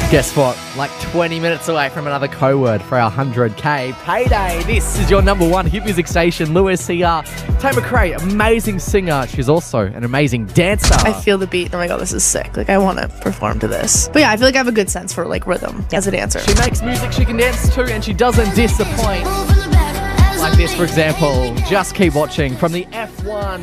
Guess what? Like 20 minutes away from another code word for our 100K payday. This is your number one hit music station. Lewis here. Tay McRae, amazing singer. She's also an amazing dancer. I feel the beat. Oh my god, this is sick. Like, I want to perform to this. But yeah, I feel like I have a good sense for like rhythm as a dancer. She makes music she can dance to, and she doesn't disappoint. Like this, for example. Just keep watching from the F1